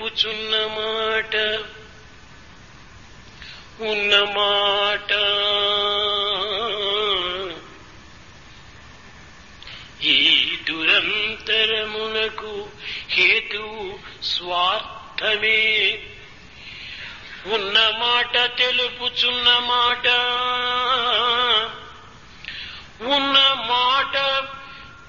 తెలుపుచున్న మాట ఉన్నమాట ఈ దురంతరమునకు హేతువు స్వార్థమే. ఉన్న మాట తెలుపుచున్న మాట ఉన్న మాట